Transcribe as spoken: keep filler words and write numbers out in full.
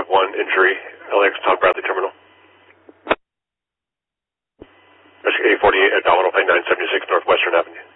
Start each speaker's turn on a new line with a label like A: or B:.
A: one injury, L A X Todd Bradley Terminal. Rescue eight forty-eight at Domino Plane nine seventy-six Northwestern Avenue.